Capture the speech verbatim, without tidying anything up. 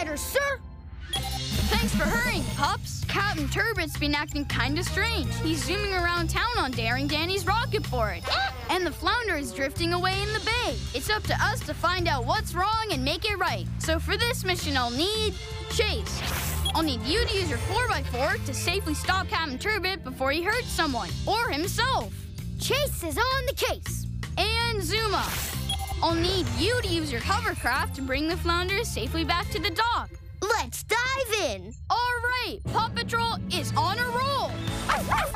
matters, sir. Thanks for hurrying, pups. Captain Turbot's been acting kinda strange. He's zooming around town on Daring Danny's rocket board. And the Flounder is drifting away in the bay. It's up to us to find out what's wrong and make it right. So for this mission, I'll need Chase. I'll need you to use your four by four to safely stop Captain Turbot before he hurts someone, or himself. Chase is on the case. And Zuma. I'll need you to use your hovercraft to bring the Flounder safely back to the dock. Let's dive in. All right, Paw Patrol is on a roll.